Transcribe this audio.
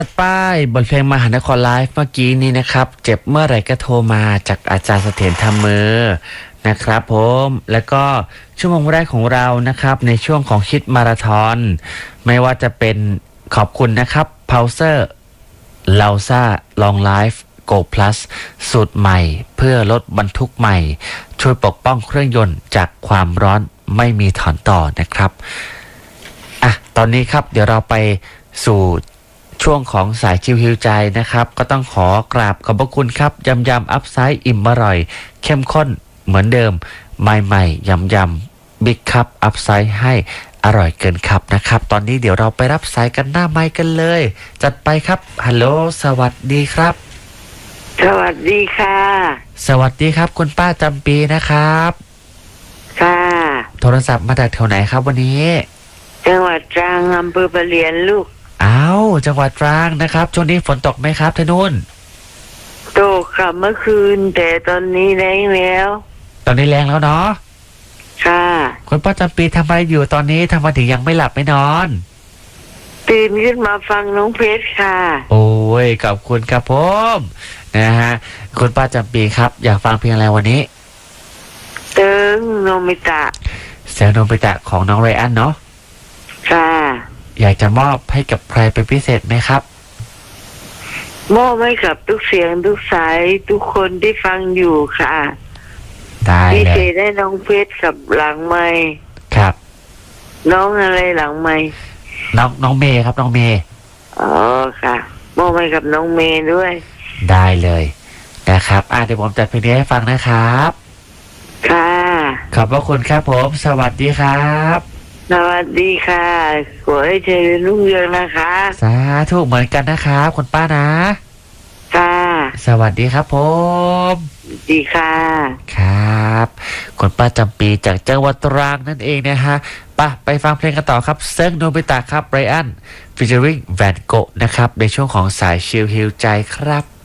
ป้ายบทเพลงมหานครไลฟ์เมื่อกี้นี้นะครับเจ็บเมื่อไหร่ก็โทรมาจากอาจารย์เสถียรธรรมมือนะครับผมแล้วก็ชั่วโมงแรกของเรานะครับในช่วงของคิดมาราธอนไม่ว่าจะเป็นขอบคุณนะครับเพาเซอร์ลาวซ่าลองไลฟ์โกพลัสสูตรใหม่เพื่อลดบรรทุกใหม่ช่วยปกป้องเครื่องยนต์จากความร้อนไม่มีถอนต่อนะครับตอนนี้ครับเดี๋ยวเราไปสู่ช่วงของสายชิวฮิวใจนะครับก็ต้องขอกราบขอบพระคุณครับยำอัพไซด์อิ่มอร่อยเข้มข้นเหมือนเดิมใหม่ๆยำบิ๊กคัพอัพไซด์ให้อร่อยเกินครับนะครับตอนนี้เดี๋ยวเราไปรับสายกันหน้าไมค์กันเลยจัดไปครับฮัลโหลสวัสดีครับสวัสดีค่ะสวัสดีครับคุณป้าจำปีนะครับค่ะโทรศัพท์มาจากแถวไหนครับวันนี้จังหวัดตรังอำเภอปะเหลียนลูกจังหวัดตรังนะครับช่วงนี้ฝนตกไหมครับท่านุ่นตกค่ะเมื่อคืนแต่ตอนนี้แรงแล้วตอนนี้แรงแล้วเนาะค่ะคุณป้าจำปีทำอะไรอยู่ตอนนี้ทำไมถึงยังไม่หลับไม่นอนตื่นขึ้นมาฟังน้องเพชรค่ะโอ้ยขอบคุณครับผมนะฮะคุณป้าจำปีครับอยากฟังเพลงอะไรวันนี้เติงโนมิตะเสียงโนมิตะของน้องไรอันเนาะค่ะอยากจะมอบให้กับใครเป็นพิเศษไหมครับมอบให้กับทุกเสียงทุกสายทุกคนที่ฟังอยู่ค่ะได้เลยพิเศษได้น้องเพชรกับหลังไมค์ครับน้องอะไรหลังไมค์น้องเมย์ครับน้องเมย์อ๋อค่ะมอบให้กับน้องเมย์ด้วยได้เลยนะครับเดี๋ยวผมจัดเพลงนี้ให้ฟังนะครับค่ะขอบพระคุณครับผมสวัสดีครับสวัสดีค่ะขอให้เจริญรุ่งเรืองนะคะสาธุเหมือนกันนะครับคุณป้านะค่ะสวัสดีครับผมดีค่ะครับคุณป้าจำปีจากจังหวัดตรังนั่นเองนะฮะไปฟังเพลงกันต่อครับเซิร์งโนบิตะครับไรอันฟีเจอริ่งแวนโกะนะครับในช่วงของสายชิลฮิลใจครับ